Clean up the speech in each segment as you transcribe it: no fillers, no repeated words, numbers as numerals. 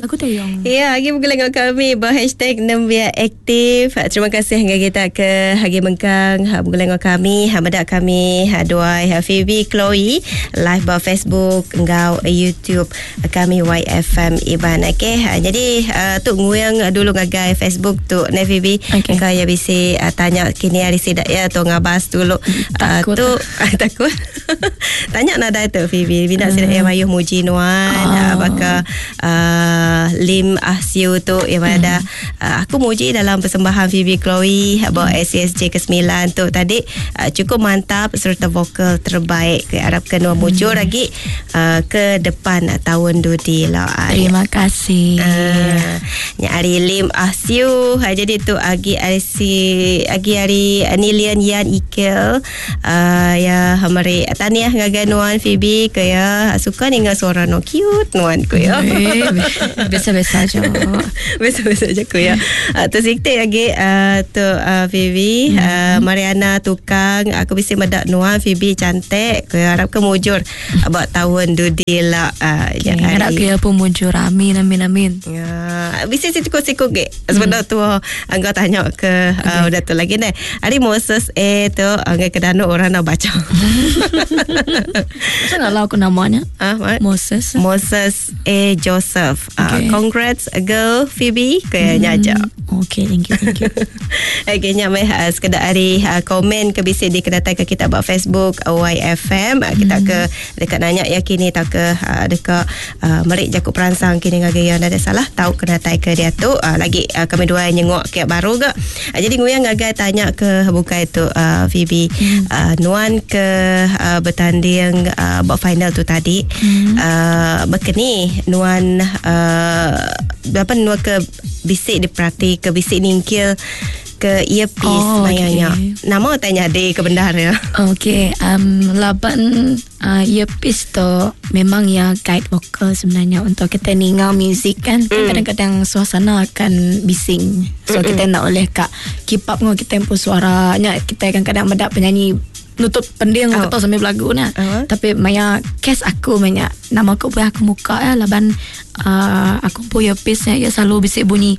Aku tahu yang. Ya, lagi boleh dengan kami #hashtag Nembia Aktif. Terima kasih hingga kita ke Hagi Mengkang. Boleh dengan kami, medak kami Duai Phoebe Chloe live ba Facebook, engkau YouTube kami YFM Iban. Okey. Jadi tu nguyang dulu ngagai Facebook tu Phoebe. Okay. Engkau ya bisi tanya kini hari sidak ya tu ngabas dulu. Takut. Tu takut. Tanya nada tu Phoebe. Bina sidak ya mayuh muji nuan baka Lim Ahsiu tu yang ada aku muji dalam persembahan Phoebe Chloe bawa SCSJ ke-9 tu tadi cukup mantap serta vokal terbaik. Harapkan Nuan mujur lagi ke depan tahun Dudi lah. Terima kasih. Hari Lim Ahsiu jadi tu agi hari Nilian Yan Ikel ya hamari taniah ngagai Nuan Phoebe ke ya suka dengan suara no cute Nuan ku ya. Biasa-biasa aja. Biasa-biasa aja ku ya. Tersiktik lagi tu Phoebe Mariana tukang aku bisa medak Nuan Phoebe cantik ku harap ke mujur buat tahun Dudi lah. Harap ke pun mujur. Amin. Ya, bisa sikut-sikut ke sebenarnya tu angga tanya ke udah tu lagi ni hari Moses tu angga kedano orang nak baca. Macam nak aku namanya Moses Joseph. Congrats girl Phoebe kayaknya aja. Okay, thank you. Okay, nyamai sekedar hari komen ke bisik di kedatai ke kita buat Facebook YFM. Kita ke dekat nanya ya kini tak ke dekat merik jakuk peransang kini ngagaya ada salah tahu kedatai ke dia tu lagi kami dua nyengok ke baru ke. Jadi nguyang ngagai tanya ke buka itu Phoebe Nuan ke bertanding buat final tu tadi berkeni Nuan Nuan ke bisik diperhati ke bisik ningkil ke earpiece mayanya. Nama tanya deh ke bendar ya. Okay, laban earpiece tu memang ya guide vokal sebenarnya untuk kita ningau muzik kan. Kadang-kadang suasana akan bising. So kita nak oleh kak keep up dengan kita tempo suaranya. Kita kadang-kadang mendak penyanyi nutup pending kita sambil lagu nah. Tapi maya case aku maya nama aku pun aku muka ya laban aku pun earpiece ya selalu bisik bunyi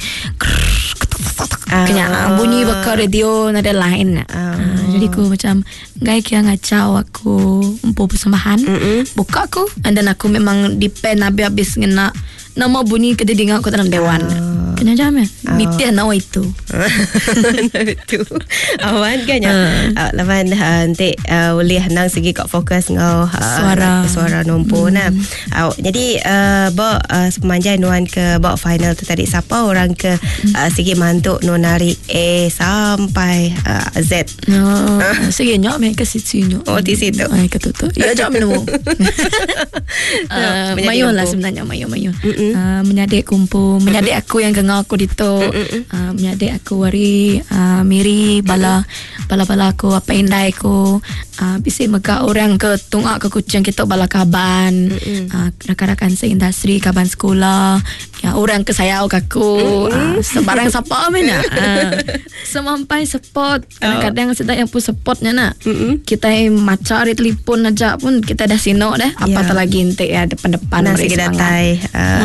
kena bunyi bakal radio nada lain. Jadi aku macam gaya kira ngacau aku empu persembahan buka aku and then aku memang depend habis ngena nama bunyi kedidingan aku dalam dewan. Kena jam ya nitian nawa itu. Itu awan kan ya lawan nanti boleh nang segi kau fokus ngau suara nompo nah. Jadi bawa semanjai Nuan ke bawa final tu tadi siapa orang ke segi mantuk nonari A sampai Z. Segi nyok me ke situ nyok. Oh di situ. Ai ke tu. Ya jam minum. Mayu lah sebenarnya mayu. Menyadik kumpul menyadik aku yang ngau aku dito menyadik aku wari miri bala aku apa indai aku bisik mega orang ke tungak ke kucing kita bala kaban rakan-rakan seindustri kaban sekolah ya orang ke sayau kaku sebarang siapa amena semampai support kadang-kadang sedang yang pun supportnya nak kita macam telefon aja pun kita dah sino dah apa lagi entek ya depan-depan nasi datai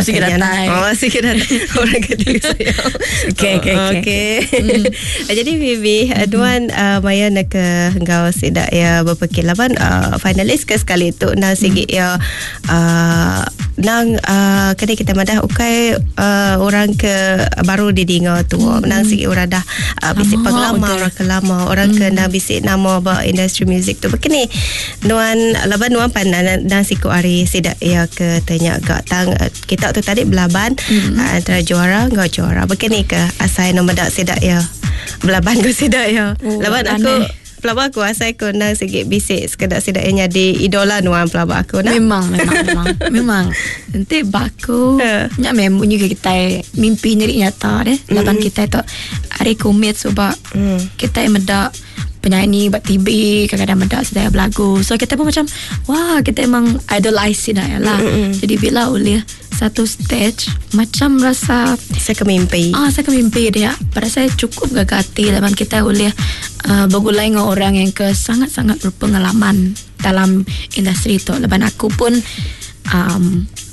orang kedua saya. Okay. Jadi Vivi Nuan Maya nak ke engkau sedak ya berpikir laban finalis ke sekali tu nang sigi ya nang kena kita madah ukai orang ke baru didinga tu nang sigi orang dah bisik pengalaman orang kelama orang ke nang bisik nama ba industri music tu begini Nuan laban Nuan pandang nang siku hari sedak ya ke tanya gak tang kita tu tadi belaban antara juara enggak juara begini ke asai nombor dak sedak ya belaban ke sedak ya laban aku pelaba aku asai aku nang sikit bisik sekedar sedaknya di idola Nuan pelaba aku nah. Memang nanti baku nya memang juga kita mimpi nyeri nyata deh laban kita tu hari komit sebab kita medak penyanyi buat TV kadang-kadang medak sedaya berlagu so kita pun macam wah kita emang idolize sedaya lah jadi bila oleh satu stage macam rasa saya kemimpi dia pada saya cukup gagati lawan kita oleh bergulai dengan orang yang sangat-sangat berpengalaman dalam industri itu lawan aku pun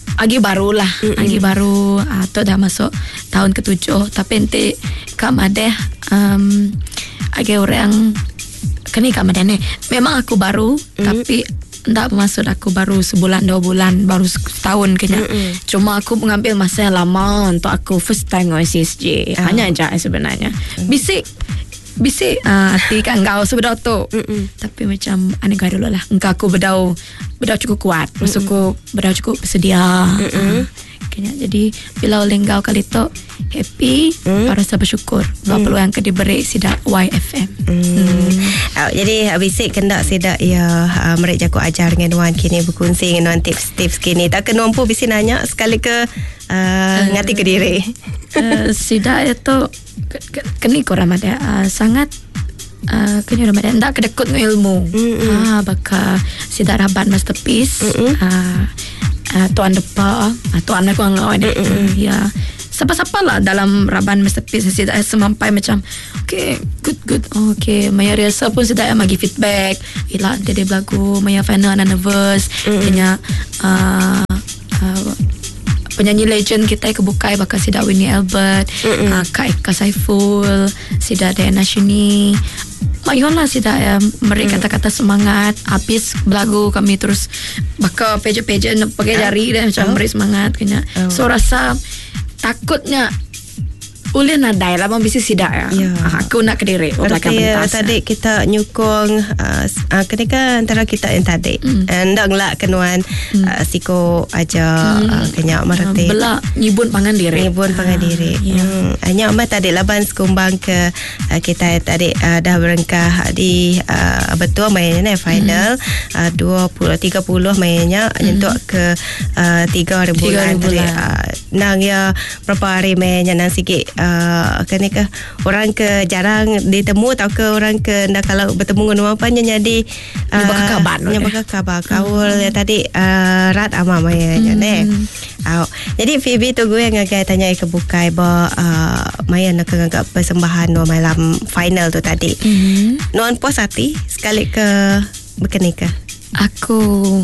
Agi baru lah. Agi baru atau dah masuk tahun ke-7. Tapi nanti kam ada agi orang kini kam ada ni. Memang aku baru tapi tak bermaksud aku baru sebulan 2 bulan, baru setahun kena. Cuma aku mengambil masa yang lama untuk aku first time on CSJ. Hanya aja sebenarnya. Bisik hati kan kau sebenar tu. Tapi macam aneh kau dulu lah. Engkau aku berdau cukup kuat. Maksudku berdau cukup bersedia. Jadi bila oleh kau kali tu happy, rasa bersyukur bahawa peluang ke diberi sidak YFM. Jadi Bisik kendak sidak ya mereka jago ajar dengan Nuan kini berkongsi dengan Nuan tips-tips kini. Tak kena mampu Bisik nanya sekali ke ngati ke diri. Sidak itu kini korang ada sangat kena Ramadan tak kedekut dengan ilmu. Baka sidak rabat masterpiece. Tuan depa, tuan aku ngawai deh. Ya, siapa-siapa lah dalam raban masterpiece saya semampai macam okay, good. Okay, Maya rasa pun saya bagi feedback. Ila dia berlagu Maya final nervous. Kena penyanyi legend kita kebukai bakal sida Winnie Albert, Kak Eka Saiful, sida Diana Shini. Mayolah sida mereka kata-kata semangat. Habis berlagu kami terus bakal peja-peja pakai jari dan macam beri semangat kena. So rasa takutnya ulih nadai lah bisik sidak ya. Aku nak kediri berarti tadi kita nyukung ketika antara kita yang tadi ndak ngelak kenuan siko aja kenyak merti bela nyibun pangan diri hanya amat tadi laban sekumbang ke kita tadi dah berengkah di betul mainnya final 20-30 mainnya nyentuk ke 3 hari bulan tadi nang ya berapa hari mainnya nang sikit kenika orang ke jarang ditemu atau ke orang ke nak kalau bertemu dengan apa jadi bakal kabar kaul ya tadi rat ama ya jadi Phoebe tu gue ngagai tanya ke bukai ba maya nak ngagak persembahan no malam final tu tadi non puas hati sekali ke berkenika aku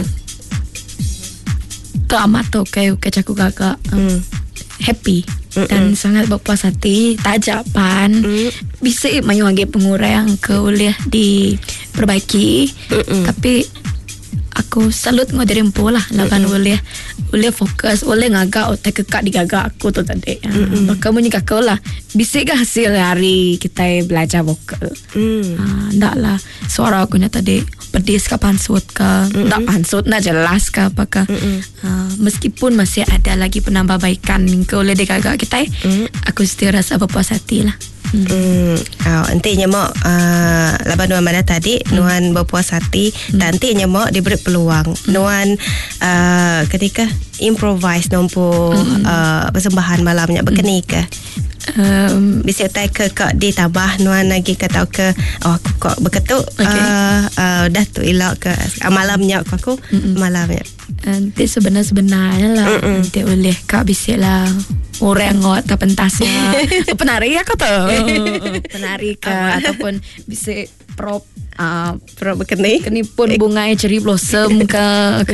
tu amat tu kayak aku gagak happy dan sangat berpuas hati tajapan bisa mayu lagi pengurang ke oleh diperbaiki tapi aku salut ngau dari empu lah laban oleh fokus oleh ngagak otak kekak digagak aku tu tadi maka menyikak kau lah bisa ke hasil hari kita belajar vokal ndak lah suara aku ni tadi pedis ke pansut ke ndak pansut nak jelas ke apakah meskipun masih ada lagi penambahbaikan ke oleh digagak kita aku still rasa berpuas hati lah. Nantinya mak laban Nuan mana tadi Nuan berpuas hati dan nantinya mak diberi peluang Nuan ketika improvise nompo persembahan malamnya berkenika bisa tak ke ditambah Nuan lagi kata ke aku kok berketuk dah tu elok ke malamnya aku malamnya nanti sebenarnya lah nanti oleh kak bisa lah orang ngot ke pentasnya penari aku tu penari ke ataupun bisa prop keni pun bunga cherry blossom ke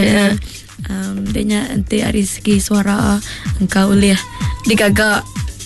dia nanti dari segi suara engkau oleh digagak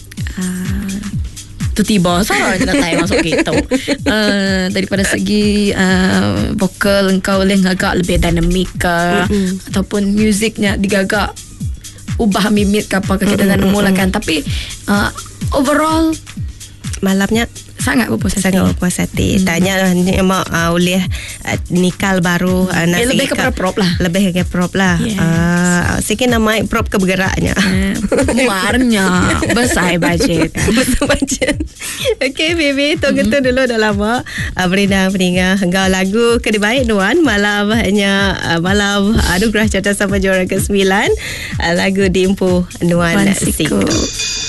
tu tiba suara je tak masuk gitu daripada segi vokal engkau boleh ngagak lebih dinamik ke ataupun musiknya digagak ubah mimik ke apa kita dan mulakan tapi overall malamnya sangat berpuas hati tanya mak oleh nikal baru lebih ke prop lah sikit nama prop ke bergeraknya muarnya besar budget okay baby tu gitu dulu dah lama berinang engkau lagu kedibait Nuan malamnya malam anugerah cerdas sama juara ke-9 lagu diimpu Nuan Siko.